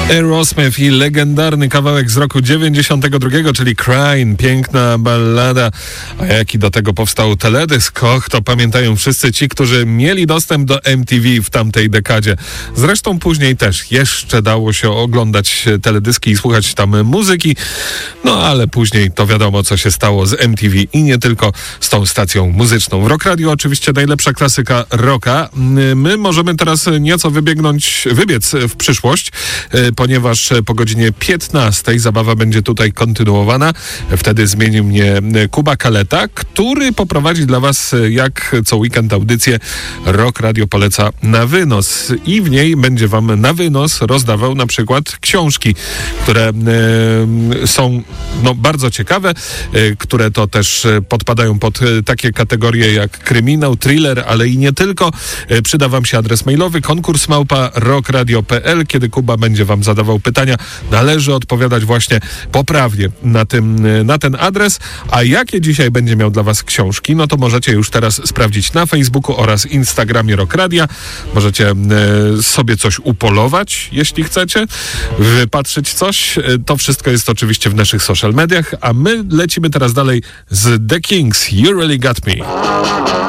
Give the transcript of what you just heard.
Aerosmith i legendarny kawałek z roku 92, czyli Crying, piękna ballada. A jaki do tego powstał teledysk? Och, to pamiętają wszyscy ci, którzy mieli dostęp do MTV w tamtej dekadzie. Zresztą później też jeszcze dało się oglądać teledyski i słuchać tam muzyki. No ale później to wiadomo, co się stało z MTV i nie tylko z tą stacją muzyczną. W Rock Radio oczywiście najlepsza klasyka rocka. My możemy teraz nieco wybiec w przyszłość, ponieważ po godzinie 15 zabawa będzie tutaj kontynuowana. Wtedy zmieni mnie Kuba Kaleta, który poprowadzi dla was jak co weekend audycję Rock Radio poleca na wynos. I w niej będzie wam na wynos rozdawał na przykład książki, które są bardzo ciekawe, które to też podpadają pod takie kategorie jak kryminał, thriller, ale i nie tylko. Przyda wam się adres mailowy konkurs@rockradio.pl. Kiedy Kuba będzie wam zadawał pytania, należy odpowiadać właśnie poprawnie na ten adres. A jakie dzisiaj będzie miał dla was książki, no to możecie już teraz sprawdzić na Facebooku oraz Instagramie Rock Radia. Możecie sobie coś upolować, jeśli chcecie, wypatrzyć coś. To wszystko jest oczywiście w naszych social mediach, a my lecimy teraz dalej z The Kings. You Really Got Me.